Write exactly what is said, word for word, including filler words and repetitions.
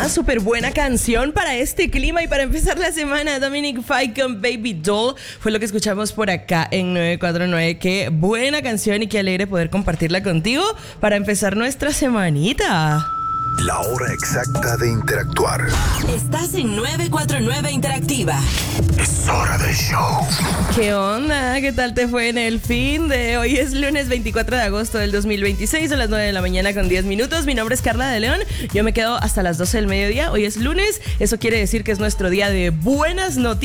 Ah, súper buena canción para este clima y para empezar la semana. Dominic Fike con Baby Doll fue lo que escuchamos por acá en nueve cuatro nueve. Qué buena canción y qué alegre poder compartirla contigo para empezar nuestra semanita. La hora exacta de interactuar. Estás en nueve cuatro nueve Interactiva. Es hora del show. ¿Qué onda? ¿Qué tal te fue en el fin de hoy? Es lunes veinticuatro de agosto del dos mil veintiséis a las nueve de la mañana con diez minutos. Mi nombre es Carla de León. Yo me quedo hasta las doce del mediodía. Hoy es lunes. Eso quiere decir que es nuestro día de buenas noticias.